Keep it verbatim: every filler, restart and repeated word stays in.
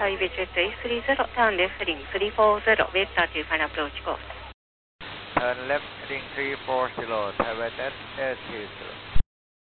Charlie Victor three three zero, turn left heading three four zero, vector to final approach course. Turn left heading three four zero, Taiwan eight eight zero.